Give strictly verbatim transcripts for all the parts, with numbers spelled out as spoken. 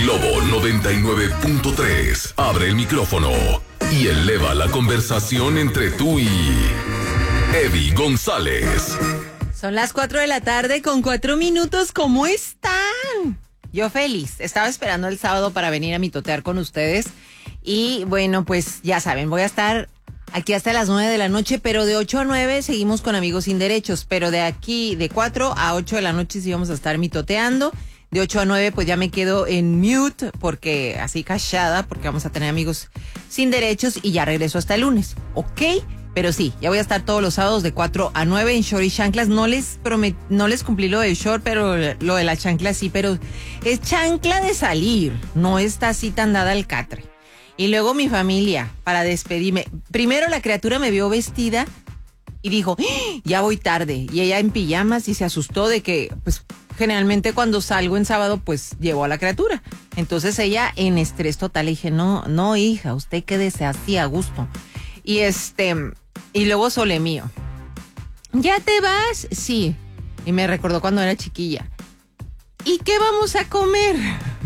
Globo noventa y nueve punto tres. Abre el micrófono y eleva la conversación entre tú y Eddie González. Son las cuatro de la tarde con cuatro minutos. ¿Cómo están? Yo feliz. Estaba esperando el sábado para venir a mitotear con ustedes. Y bueno, pues ya saben, voy a estar aquí hasta las nueve de la noche, pero de ocho a nueve seguimos con Amigos Sin Derechos. Pero de aquí, de cuatro a ocho de la noche sí vamos a estar mitoteando. De ocho a nueve pues ya me quedo en mute, porque así callada, porque vamos a tener Amigos Sin Derechos y ya regreso hasta el lunes. ¿Ok? Pero sí, ya voy a estar todos los sábados de cuatro a nueve en short y chanclas. No les promet, no les cumplí lo de short, pero lo de la chancla sí, pero es chancla de salir, no está así tan dada al catre. Y luego mi familia, para despedirme. Primero la criatura me vio vestida y dijo, ¡ah! Ya voy tarde. Y ella en pijamas y se asustó de que, pues, generalmente cuando salgo en sábado, pues, llevo a la criatura. Entonces ella en estrés total, le dije, no, no, hija, usted quédese así a gusto. Y este... Y luego Sole mío, ¿ya te vas? Sí. Y me recordó cuando era chiquilla. ¿Y qué vamos a comer?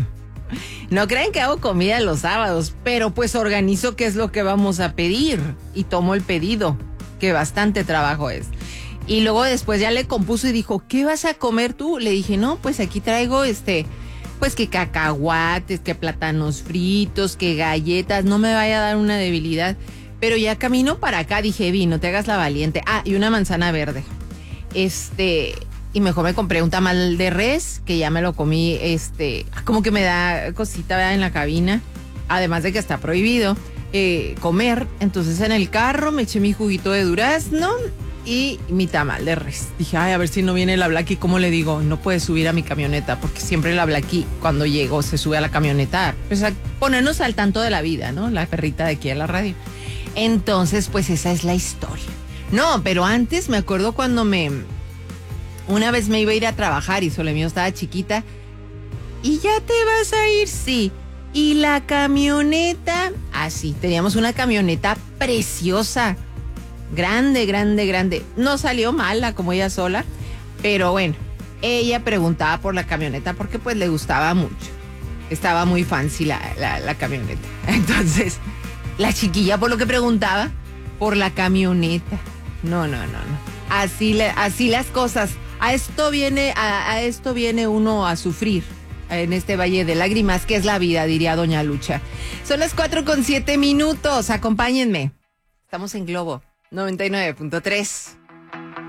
No creen que hago comida los sábados, pero pues organizo qué es lo que vamos a pedir. Y tomo el pedido, que bastante trabajo es. Y luego después ya le compuso y dijo, ¿qué vas a comer tú? Le dije, no, pues aquí traigo este... Pues que cacahuates, que plátanos fritos, que galletas. No me vaya a dar una debilidad. Pero ya camino para acá, dije, vi, no te hagas la valiente. Ah, y una manzana verde. Este, y mejor me compré un tamal de res, que ya me lo comí, este, como que me da cosita, ¿verdad? En la cabina. Además de que está prohibido eh, comer. Entonces en el carro me eché mi juguito de durazno y mi tamal de res. Dije, ay, a ver si no viene la Blackie. ¿Cómo le digo? No puede subir a mi camioneta, porque siempre la Blackie, cuando llego, se sube a la camioneta. Pues a ponernos al tanto de la vida, ¿no? La perrita de aquí a la radio. Entonces, pues esa es la historia. No, pero antes me acuerdo cuando me... Una vez me iba a ir a trabajar y Sole mío estaba chiquita. ¿Y ya te vas a ir? Sí. Y la camioneta... Ah, sí, teníamos una camioneta preciosa. Grande, grande, grande. No salió mala como ella sola. Pero bueno, ella preguntaba por la camioneta porque pues le gustaba mucho. Estaba muy fancy la, la, la camioneta. Entonces... La chiquilla, por lo que preguntaba, por la camioneta. No, no, no, no. Así, le, así las cosas. A esto viene, a, a esto viene uno a sufrir en este valle de lágrimas, que es la vida, diría doña Lucha. Son las cuatro con siete minutos. Acompáñenme. Estamos en Globo noventa y nueve punto tres.